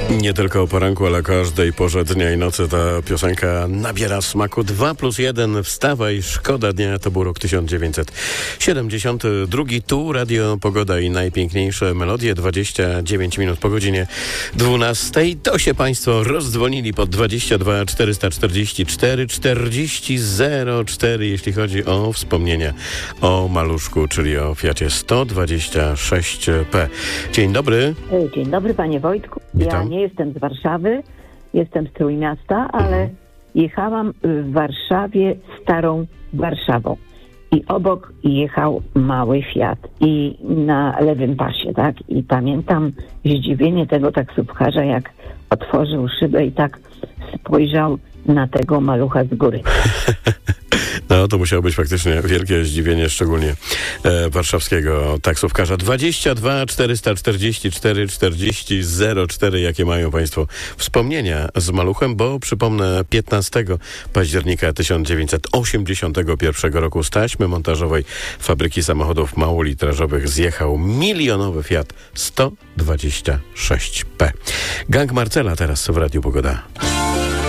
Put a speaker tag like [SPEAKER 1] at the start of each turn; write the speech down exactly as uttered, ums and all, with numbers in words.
[SPEAKER 1] Nie tylko o poranku, ale każdej porze dnia i nocy ta piosenka nabiera smaku. Dwa plus jeden, wstawaj, szkoda dnia. To był rok tysiąc dziewięćset siedemdziesiąty drugi. Tu Radio Pogoda i najpiękniejsze melodie. dwadzieścia dziewięć minut po godzinie dwunastej. To się Państwo rozdzwonili pod dwadzieścia dwa czterysta czterdzieści cztery czterdzieści zero cztery, jeśli chodzi o wspomnienia o maluszku, czyli o Fiacie sto dwadzieścia sześć P. Dzień dobry.
[SPEAKER 2] Dzień dobry, panie Wojtku.
[SPEAKER 1] Witam.
[SPEAKER 2] Ja nie jestem z Warszawy, jestem z Trójmiasta, ale mhm. jechałam w Warszawie starą Warszawą. I obok jechał mały Fiat i na lewym pasie, tak? I pamiętam zdziwienie tego taksówkarza, jak otworzył szybę i tak spojrzał na tego malucha z góry.
[SPEAKER 1] No, to musiało być faktycznie wielkie zdziwienie, szczególnie e, warszawskiego taksówkarza. dwadzieścia dwa czterysta czterdzieści cztery czterdzieści zero cztery. Jakie mają Państwo wspomnienia z maluchem? Bo przypomnę, piętnastego października tysiąc dziewięćset osiemdziesiątego pierwszego roku z taśmy montażowej fabryki samochodów małolitrażowych zjechał milionowy Fiat sto dwadzieścia sześć P. Gang Marcela teraz w Radiu Pogoda.